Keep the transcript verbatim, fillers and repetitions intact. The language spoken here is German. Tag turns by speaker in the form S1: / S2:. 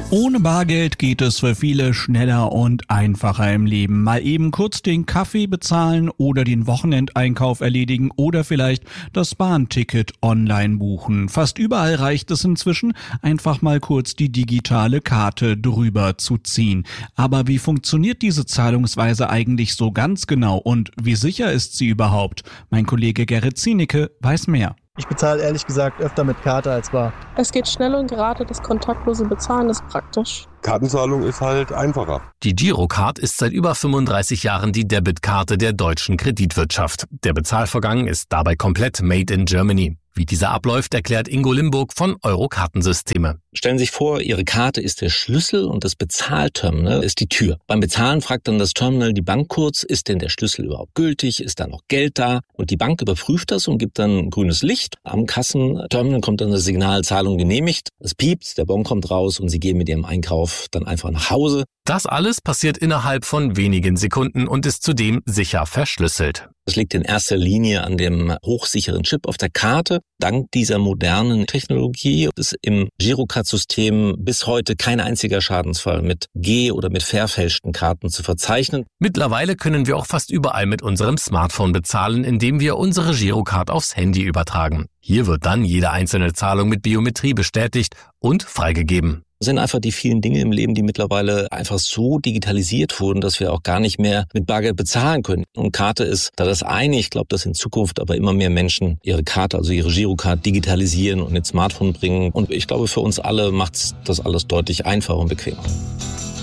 S1: Ohne Bargeld geht es für viele schneller und einfacher im Leben. Mal eben kurz den Kaffee bezahlen oder den Wochenendeinkauf erledigen oder vielleicht das Bahnticket online buchen. Fast überall reicht es inzwischen, einfach mal kurz die digitale Karte drüber zu ziehen. Aber wie funktioniert diese Zahlungsweise eigentlich so ganz genau und wie sicher ist sie überhaupt? Mein Kollege Gerrit Zienicke weiß mehr.
S2: Ich bezahle ehrlich gesagt öfter mit Karte als bar.
S3: Es geht schnell und gerade das kontaktlose Bezahlen ist praktisch.
S4: Kartenzahlung ist halt einfacher.
S5: Die Girocard ist seit über fünfunddreißig Jahren die Debitkarte der deutschen Kreditwirtschaft. Der Bezahlvorgang ist dabei komplett made in Germany. Wie dieser abläuft, erklärt Ingo Limburg von Euro-Kartensysteme.
S6: Stellen Sie sich vor, Ihre Karte ist der Schlüssel und das Bezahlterminal ist die Tür. Beim Bezahlen fragt dann das Terminal die Bank kurz, ist denn der Schlüssel überhaupt gültig, ist da noch Geld da? Und die Bank überprüft das und gibt dann grünes Licht. Am Kassenterminal kommt dann das Signal Zahlung genehmigt. Es piept, der Bon kommt raus und Sie gehen mit Ihrem Einkauf dann einfach nach Hause.
S5: Das alles passiert innerhalb von wenigen Sekunden und ist zudem sicher verschlüsselt.
S6: Das liegt in erster Linie an dem hochsicheren Chip auf der Karte. Dank dieser modernen Technologie ist im Girocard-System bis heute kein einziger Schadensfall mit ge- oder mit verfälschten Karten zu verzeichnen.
S5: Mittlerweile können wir auch fast überall mit unserem Smartphone bezahlen, indem wir unsere Girocard aufs Handy übertragen. Hier wird dann jede einzelne Zahlung mit Biometrie bestätigt und freigegeben.
S6: Das sind einfach die vielen Dinge im Leben, die mittlerweile einfach so digitalisiert wurden, dass wir auch gar nicht mehr mit Bargeld bezahlen können. Und Karte ist da das eine. Ich glaube, dass in Zukunft aber immer mehr Menschen ihre Karte, also ihre Girocard digitalisieren und ins Smartphone bringen. Und ich glaube, für uns alle macht es das alles deutlich einfacher und bequemer.